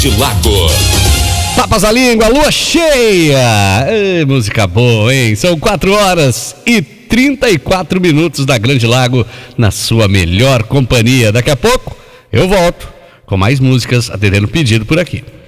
de Lago. Papas à língua, lua cheia. Ei, música boa, hein? São 4h34 da Grande Lago, na sua melhor companhia. Daqui a pouco eu volto com mais músicas atendendo pedido por aqui.